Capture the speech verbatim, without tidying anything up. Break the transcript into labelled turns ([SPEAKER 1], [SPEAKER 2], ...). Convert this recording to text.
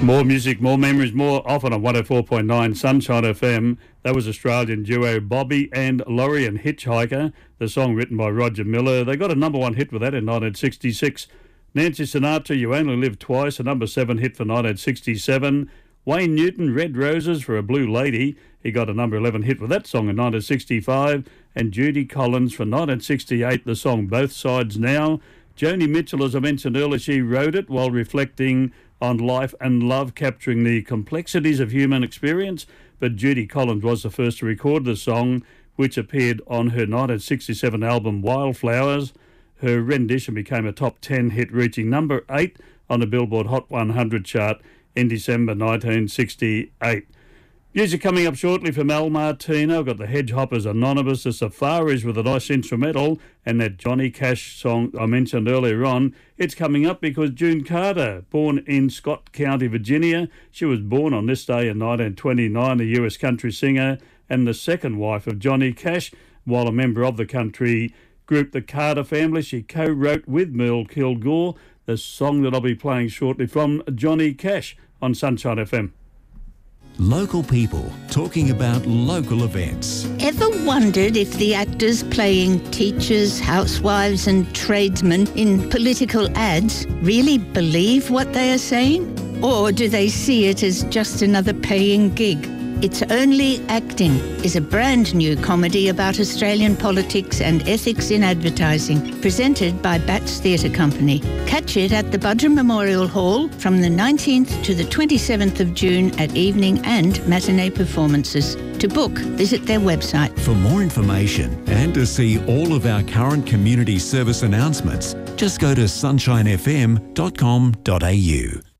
[SPEAKER 1] More music, more memories, more often on one oh four point nine Sunshine F M. That was Australian duo Bobby and Laurie and Hitchhiker, the song written by Roger Miller. They got a number one hit with that in nineteen sixty-six. Nancy Sinatra, You Only Live Twice, a number seven hit for nineteen sixty-seven. Wayne Newton, Red Roses for a Blue Lady. He got a number eleven hit with that song in nineteen sixty-five. And Judy Collins for nineteen sixty-eight, the song Both Sides Now. Joni Mitchell, as I mentioned earlier, she wrote it while reflecting on life and love, capturing the complexities of human experience. But Judy Collins was the first to record the song, which appeared on her nineteen sixty-seven album Wildflowers. Her rendition became a top ten hit, reaching number eight on the Billboard Hot one hundred chart in December nineteen sixty-eight. Music coming up shortly from Al Martino. I've got the Hedgehoppers Anonymous, the Safaris with a nice instrumental, and that Johnny Cash song I mentioned earlier on. It's coming up because June Carter, born in Scott County, Virginia, she was born on this day in nineteen twenty-nine, a U S country singer and the second wife of Johnny Cash. While a member of the country group The Carter Family, she co-wrote with Merle Kilgore the song that I'll be playing shortly from Johnny Cash on Sunshine F M.
[SPEAKER 2] Local people talking about local events.
[SPEAKER 3] Ever wondered if the actors playing teachers, housewives and tradesmen in political ads really believe what they are saying? Or do they see it as just another paying gig? It's Only Acting is a brand new comedy about Australian politics and ethics in advertising, presented by Bats Theatre Company. Catch it at the Budrum Memorial Hall from the nineteenth to the twenty-seventh of June at evening and matinee performances. To book, visit their website.
[SPEAKER 2] For more information and to see all of our current community service announcements, just go to sunshine f m dot com dot a u.